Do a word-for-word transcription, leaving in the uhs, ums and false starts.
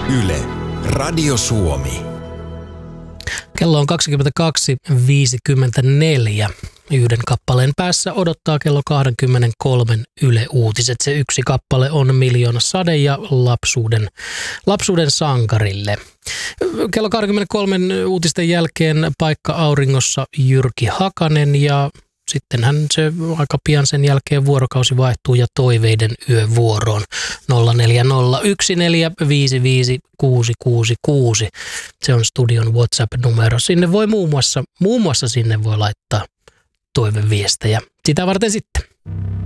Yle, Radio Suomi. Kello on kaksikymmentäkaksi viisikymmentäneljä. Yhden kappaleen päässä odottaa kello kaksikymmentäkolme Yle Uutiset. Se yksi kappale on Miljoona sade ja lapsuuden, lapsuuden sankarille. Kello kaksikymmentäkolme uutisten jälkeen paikka auringossa Jyrki Hakanen ja sittenhän se aika pian sen jälkeen vuorokausi vaihtuu ja toiveiden yövuoroon nolla neljä nolla yksi neljä viisi viisi kuusi kuusi kuusi. Se on studion WhatsApp-numero. Sinne voi muun muassa, muun muassa sinne voi laittaa toiveviestejä. Sitä varten sitten.